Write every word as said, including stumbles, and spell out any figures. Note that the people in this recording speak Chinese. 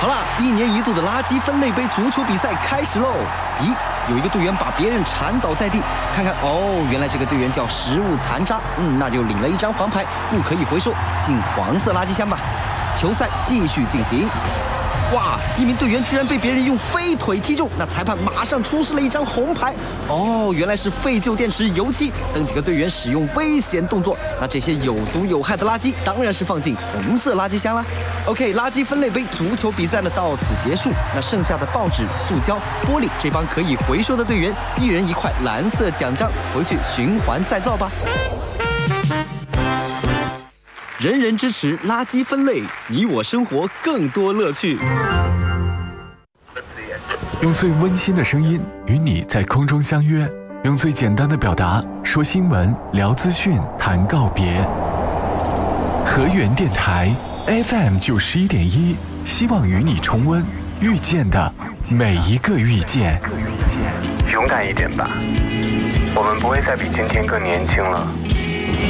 好啦，一年一度的垃圾分类杯足球比赛开始喽！咦，有一个队员把别人缠倒在地，看看哦，原来这个队员叫食物残渣，嗯，那就领了一张黄牌，不可以回收，进黄色垃圾箱吧。球赛继续进行。哇！一名队员居然被别人用飞腿踢中，那裁判马上出示了一张红牌。哦，原来是废旧电池、油漆等几个队员使用危险动作。那这些有毒有害的垃圾当然是放进红色垃圾箱啦。OK， 垃圾分类杯足球比赛呢到此结束。那剩下的报纸、塑胶、玻璃，这帮可以回收的队员，一人一块蓝色奖章，回去循环再造吧。人人支持垃圾分类，你我生活更多乐趣。 用最温馨的声音与你在空中相约，用最简单的表达说新闻、聊资讯、谈告别。河源电台 F M 九十一点一，希望与你重温遇见的每一个遇见。 勇敢一点吧，我们不会再比今天更年轻了。